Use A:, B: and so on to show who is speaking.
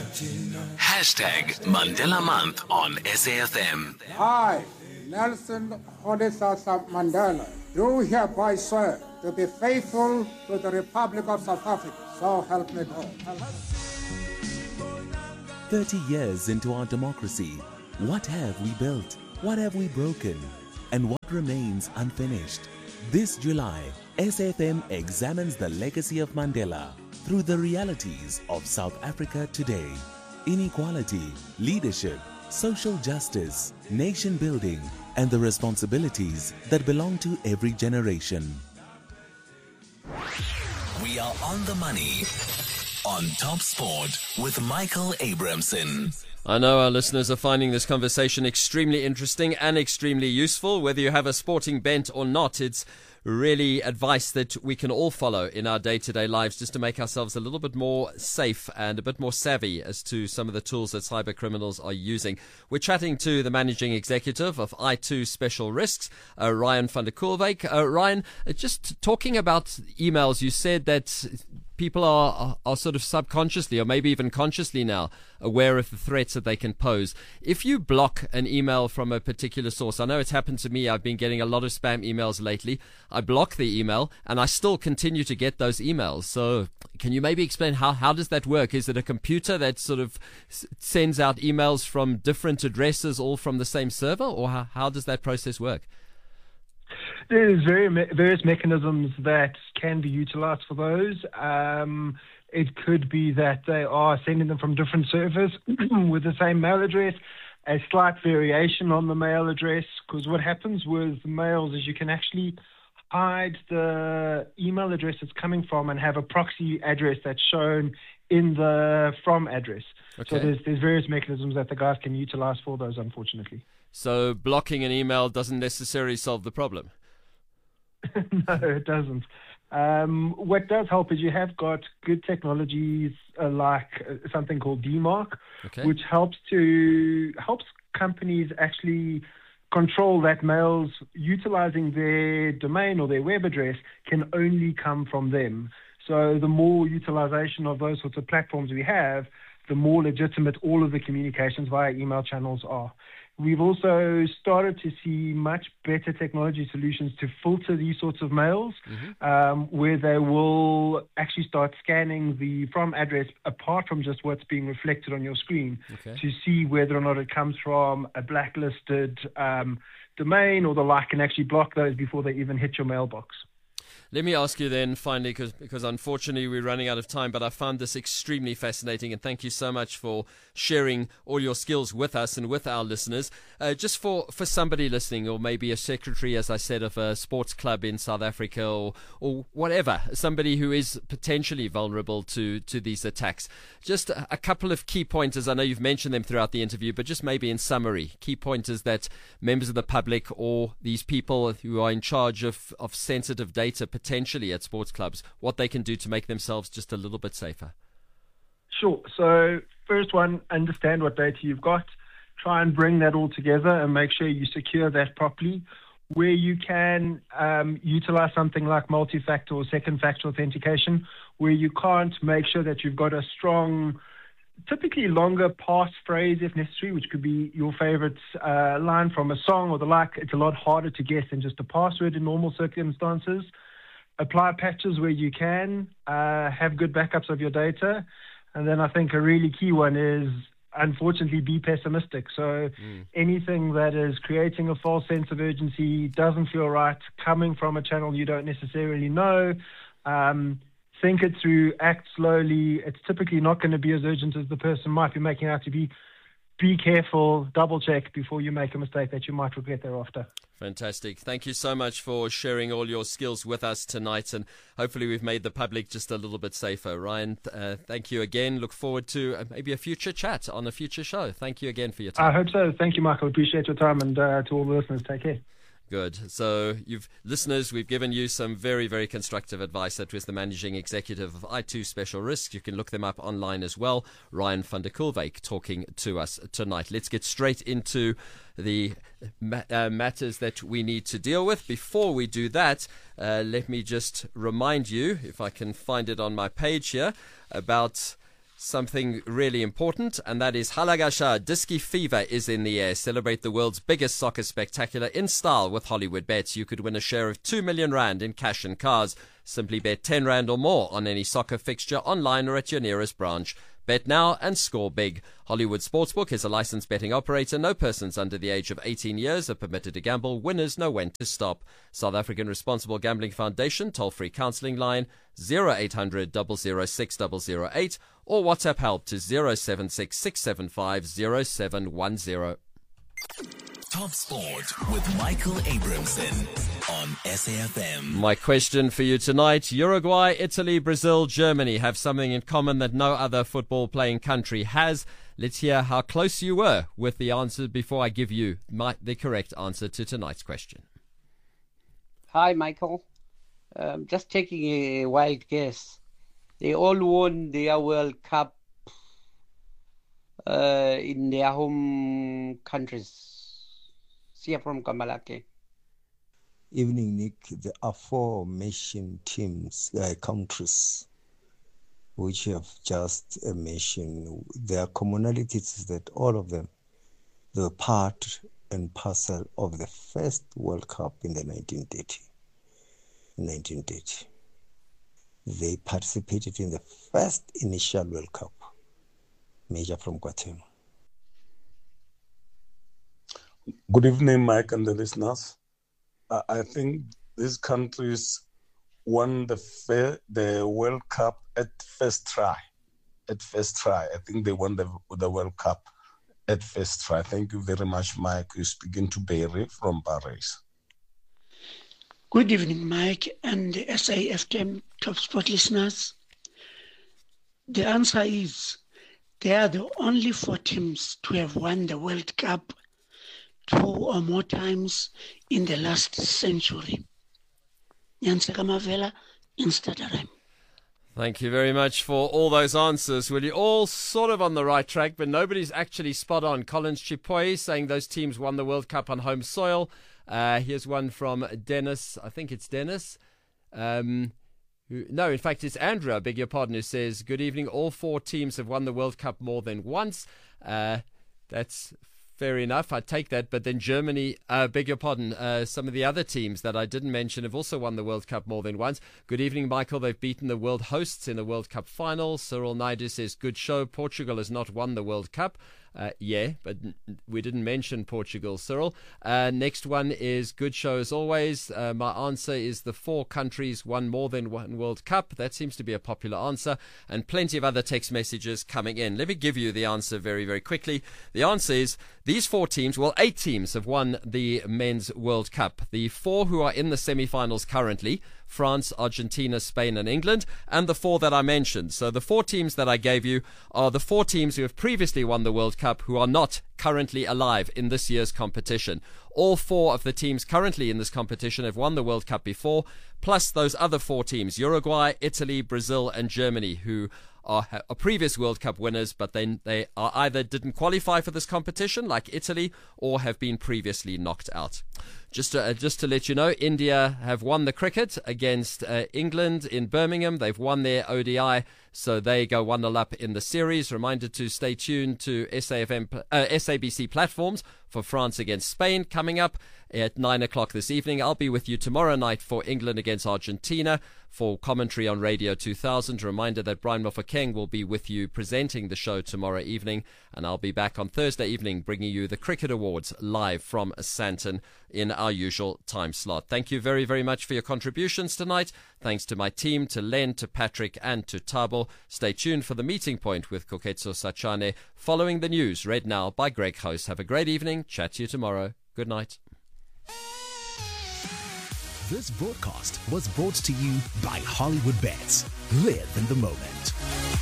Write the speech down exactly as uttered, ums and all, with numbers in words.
A: Hashtag Mandela Month on S A F M.
B: I, Nelson Rolihlahla Mandela, do hereby swear to be faithful to the Republic of South Africa. So help me God.
C: thirty years into our democracy, what have we built? What have we broken? And what remains unfinished? This July, S A F M examines the legacy of Mandela through the realities of South Africa today. Inequality, leadership, social justice, nation building, and the responsibilities that belong to every generation.
A: We are on the money on Top Sport with Michael Abramson.
D: I know our listeners are finding this conversation extremely interesting and extremely useful. Whether you have a sporting bent or not, it's really advice that we can all follow in our day-to-day lives just to make ourselves a little bit more safe and a bit more savvy as to some of the tools that cyber criminals are using. We're chatting to the managing executive of I two Special Risks, uh, Ryan van der Koolwyk. Uh, Ryan, uh, just talking about emails, you said that people are, are are sort of subconsciously or maybe even consciously now aware of the threats that they can pose. If you block an email from a particular source, I know it's happened to me. I've been getting a lot of spam emails lately. I block the email and I still continue to get those emails. So can you maybe explain how, how does that work? Is it a computer that sort of s- sends out emails from different addresses all from the same server, or how, how does that process work?
E: There's very me- various mechanisms that can be utilized for those. Um, it could be that they are sending them from different servers with the same mail address, a slight variation on the mail address, because what happens with mails is you can actually hide the email address it's coming from and have a proxy address that's shown in the from address. Okay. So there's, there's various mechanisms that the guys can utilize for those, unfortunately.
D: So blocking an email doesn't necessarily solve the problem?
E: No, it doesn't. Um, what does help is you have got good technologies uh, like uh, something called D MARC, okay, which helps to helps companies actually control that mails utilizing their domain or their web address can only come from them. So the more utilization of those sorts of platforms we have, the more legitimate all of the communications via email channels are. We've also started to see much better technology solutions to filter these sorts of mails, mm-hmm. um, where they will actually start scanning the from address apart from just what's being reflected on your screen, okay, to see whether or not it comes from a blacklisted um, domain or the like, and actually block those before they even hit your mailbox.
D: Let me ask you then finally, cause, because unfortunately we're running out of time, but I found this extremely fascinating, and thank you so much for sharing all your skills with us and with our listeners. Uh, just for, for somebody listening, or maybe a secretary, as I said, of a sports club in South Africa, or, or whatever, somebody who is potentially vulnerable to, to these attacks, just a, a couple of key pointers. I know you've mentioned them throughout the interview, but just maybe in summary, key pointers that members of the public or these people who are in charge of, of sensitive data potentially at sports clubs, what they can do to make themselves just a little bit safer.
E: Sure. So first one, understand what data you've got. Try and bring that all together and make sure you secure that properly. Where you can, um, utilize something like multi-factor or second factor authentication. Where you can't, make sure that you've got a strong, typically longer passphrase if necessary, which could be your favorite uh, line from a song or the like. It's a lot harder to guess than just a password in normal circumstances. Apply patches where you can, uh, have good backups of your data. And then I think a really key one is, unfortunately, be pessimistic. So mm. anything that is creating a false sense of urgency, doesn't feel right, coming from a channel you don't necessarily know, um, think it through, act slowly. It's typically not going to be as urgent as the person might be making out to be. Be careful, double check before you make a mistake that you might regret thereafter.
D: Fantastic. Thank you so much for sharing all your skills with us tonight, and hopefully we've made the public just a little bit safer. Ryan, uh, thank you again. Look forward to uh, maybe a future chat on a future show. Thank you again for your time.
E: I hope so. Thank you, Michael. Appreciate your time, and uh, to all the listeners, take care.
D: Good. So, you've listeners, we've given you some very, very constructive advice. That was the managing executive of I two Special Risks. You can look them up online as well. Ryan van der Koolwyk talking to us tonight. Let's get straight into the ma- uh, matters that we need to deal with. Before we do that, uh, let me just remind you, if I can find it on my page here, about something really important, and that is Halagasha Disky Fever is in the air. Celebrate the world's biggest soccer spectacular in style with Hollywood Bets. You could win a share of two million rand in cash and cars. Simply bet ten rand or more on any soccer fixture online or at your nearest branch. Bet now and score big. Hollywood Sportsbook is a licensed betting operator. No persons under the age of eighteen years are permitted to gamble. Winners know when to stop. South African Responsible Gambling Foundation toll-free counselling line zero eight hundred, zero zero six, zero zero eight or WhatsApp help to zero seven six, six seven five, zero seven one zero.
A: Top Sport with Michael Abramson on S A F M.
D: My question for you tonight: Uruguay, Italy, Brazil, Germany have something in common that no other football playing country has. Let's hear how close you were with the answer before I give you my, the correct answer to tonight's question.
F: Hi, Michael. Um, just taking a wild guess. They all won their World Cup uh, in their home countries. Sia from Kamalake.
G: Evening, Nick. The aforementioned teams, uh, countries, which you have just uh, mentioned, their commonalities is that all of them, they were part and parcel of the first World Cup in the nineteen thirty. nineteen thirty. They participated in the first initial World Cup. Major from Guatemala.
H: Good evening, Mike and the listeners. Uh, I think these countries won the fair, the World Cup at first try. At first try. I think they won the, the World Cup at first try. Thank you very much, Mike. You're speaking to Barry from Paris.
I: Good evening, Mike and the S A F M Top Sport listeners. The answer is they are the only four teams to have won the World Cup two or more times in the last century. Nyanse Kamavela, Instagram.
D: Thank you very much for all those answers. Well, you're all sort of on the right track, but nobody's actually spot on. Collins Chipoy saying those teams won the World Cup on home soil. Uh, here's one from Dennis. I think it's Dennis. Um, who, no, in fact, it's Andrew, I beg your pardon, who says, good evening. All four teams have won the World Cup more than once. Uh, that's fair enough. I take that. But then Germany, uh, beg your pardon, uh, some of the other teams that I didn't mention have also won the World Cup more than once. Good evening, Michael. They've beaten the world hosts in the World Cup final. Cyril Naidu says, good show. Portugal has not won the World Cup. Uh, yeah, but we didn't mention Portugal, Cyril. Uh, next one is good show as always. Uh, my answer is the four countries won more than one World Cup. That seems to be a popular answer, and plenty of other text messages coming in. Let me give you the answer very, very quickly. The answer is these four teams, well, eight teams have won the Men's World Cup. The four who are in the semi-finals currently, France, Argentina, Spain and England, and the four that I mentioned. So the four teams that I gave you are the four teams who have previously won the World Cup who are not currently alive in this year's competition. All four of the teams currently in this competition have won the World Cup before, plus those other four teams, Uruguay, Italy, Brazil and Germany, who are, are previous World Cup winners, but then they are either didn't qualify for this competition, like Italy, or have been previously knocked out. Just to, uh, just to let you know, India have won the cricket against uh, England in Birmingham. They've won their O D I, so they go one nil up in the series. Reminder to stay tuned to S A F M, uh, S A B C platforms for France against Spain coming up at nine o'clock this evening. I'll be with you tomorrow night for England against Argentina for commentary on Radio two thousand. Reminder that Brian Mofokeng will be with you presenting the show tomorrow evening, and I'll be back on Thursday evening bringing you the Cricket Awards live from Sandton in our usual time slot. Thank you very, very much for your contributions tonight. Thanks to my team, to Len, to Patrick and to Tabo. Stay tuned for the meeting point with Koketso Sachane following the news read now by Greg House. Have a great evening. Chat to you tomorrow. Good night.
C: This broadcast was brought to you by Hollywood Bets. Live in the moment.